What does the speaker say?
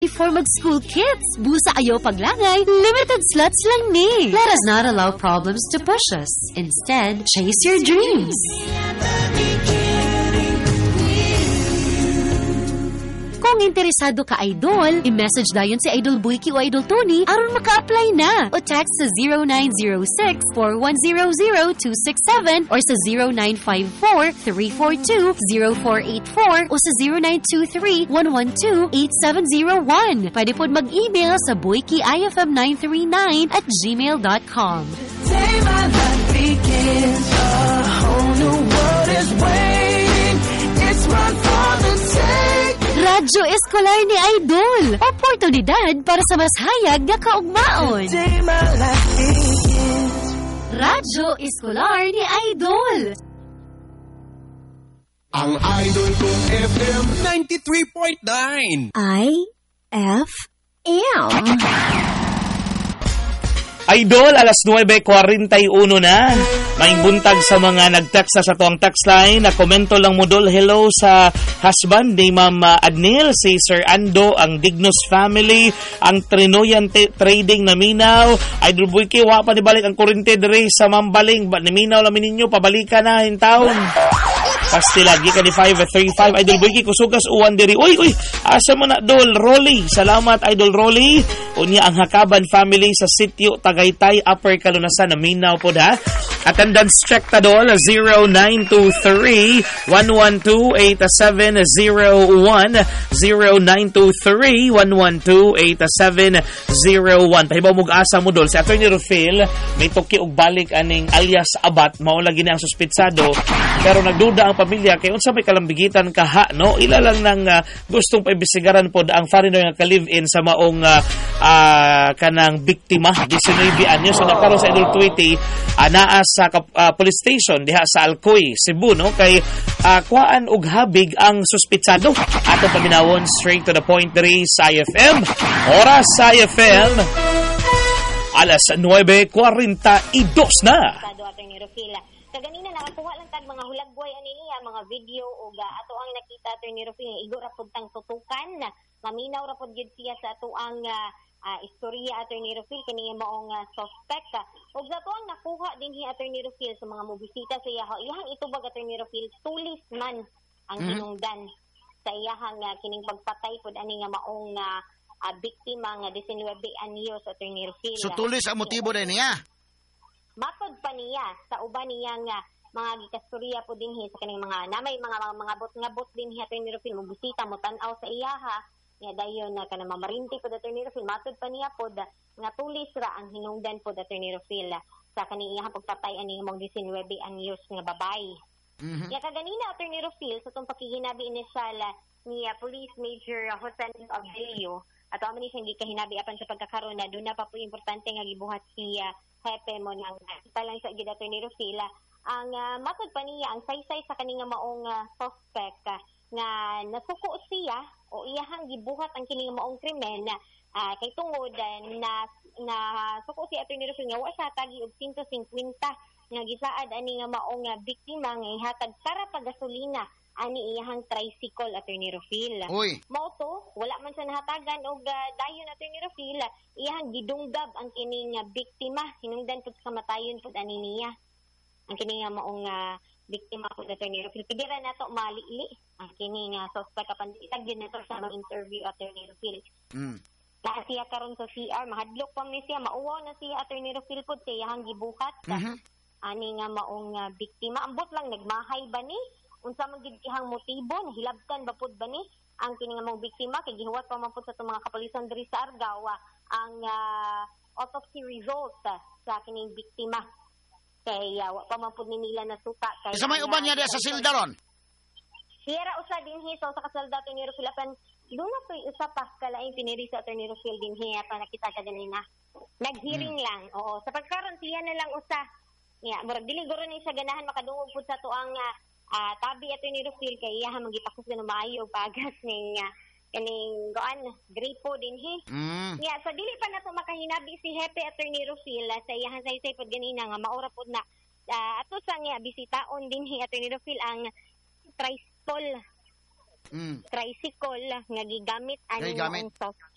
before mag-school kits. Busa ayaw paglangay, limited slots lang ni. Let us not allow problems to push us. Instead, chase your dreams. Kung interesado ka, Idol, i-message dayon si Idol Buiki o Idol Tony aron maka-apply na. O text sa 0906-4100-267 or sa 0954-342-0484 o sa 0923-112-8701. Pwede po mag-email sa buikiifm939@gmail.com. Day my life begins, a whole new world is waiting. It's mine for the take. Radyo Eskolar ni Idol. Oportunidad para sa mas hayag nga kaugmaon. Day my life begins. Radyo Eskolar ni Idol. Ang Idol kong FM 93.9 IFM. Idol, alas 9:41 na. Maing buntag sa mga nag-text sa tuwang text line. Na komento lang mo dol, hello sa husband ni Ma'am Adnil, si Sir Ando, ang Dignos family, ang Trinoyan Trading na minaw. Idol Buiki, wa pa ni balik ang kurente dire sa Mambaling. Naminaw lamin ninyo, pabalikan na in town. Pastilagi ka ni 535. Idol Buiki, kusugas uwan diri. Uy, asa mo na dol, Rolly. Salamat, Idol Rolly. Unya ang Hakaban family sa sitio Tagaytay, Upper Kalunasan na minaw po da. Attendance check ta dol 0923-112-8701 0923-112-8701. Pahibaw mong asa mo dol. Si Atty. Rufil, may toki og balik aning alias Abat, maula gini ang suspitsado. Pero nagduda ang pamilya kay unsa may kalambigitan kaha, no? Ila lang nang gustong paibisigaran pod ang foreigner nga ka-live-in sa maong kanang biktima 19 anyo. So nagkaroon sa Idol Tweety naa sa police station diha sa Alcoy, Cebu, no? Kay kuhaan og habig ang suspitsado. Ato paminawon straight to the point diri sa IFM. Oras sa IFM alas 9:42 na. Kaganina nakakuha lang tag mga hulagboy ani niya mga video o ato ang nakita Atty. Rufil igo ra pud tang tutukan maminaw ra pud gyud siya sa ato ang istorya Atty. Rufil kini maong suspect ug ato ang nakuha dinhi Atty. Rufil sa mga mobisita sa iya iyang itubag Atty. Rufil tulis man ang hinungdan sa iyang kining pagpatay pud ani nga maong biktima nga 19 anyos Atty. Rufil. So tulis ang motibo din niya. Matod pa niya sa uban niya nga mga gikastorya po dinhi sa kaning mga namay mga bot dinhi Atty. Rufil mo bisita mo tan-aw sa iyaha nya dayon na kana mamarinti po Atty. Rufil matod pa niya po nga tulis ra ang hinungdan po Atty. Rufil sa kaning iyang pagpatay ani mong 19 anyos nga babae. Ya kaganina Atty. Rufil sa tong pakiginabi inisyal ni Police Major Jose Abelio at amo ni siyang gikahinabi apan sa pagkakaroon na doon na pa po importante nga gibuhat siya hepe mo nang kita lang sa gid Atty. Rufil ang matod pa niya ang saysay sa kaning maong suspect nga nasuko siya o iyahang gibuhat ang kining maong krimen kay tungod na suko si Atty. Rufil nga wa siya tagi og 150 nga gisaad ani nga maong biktima nga ihatag para pagasolina ani iyahang tricycle Atty. Rufil. Mao to wala man sa nahatagan og dayon Atty. Rufil iyahang gidunggab ang kining biktima hinungdan pud sa kamatayon pud ani niya ang kining maong biktima pud Atty. Rufil pidira nato malili ang kining suspect apan itag gyud nato sa mga interview Atty. Rufil. Lahat siya karon sa CR mahadlok pa ni siya mauwaw na siya Atty. Rufil pud kay iyahang gibuhat ani nga maong biktima ambot lang nagmahay ba ni unsa man gid ihang motibo nahilabtan ba pud ba ni ang kining mong biktima kay gihuwat pa man pud sa mga kapulisan diri sa Argao ang autopsy result sa kining biktima kay wa pa man pud nila nasuta kay sa may uban niya sa sildaron Sierra usa dinhi sa usa ka soldado ni Rufil apan duna pa usa pa kalaing piniri sa Atty. Rufil dinhi apan nakita ka ganina naghearing lang oo sa pagkaron siya na lang usa ya murag dili guro ni siya ganahan makadungog pud sa tuang tabi Atty. Rufil kay iya magipakus na maayo pagas ning kaning goan gripo dinhi. Ya sa dili pa nato makahinabi si Hepe Atty. Rufil sa iyang saysay pod ganina nga maura pod na ato sa nga bisitaon dinhi Atty. Rufil ang tricycle nga gigamit ani ang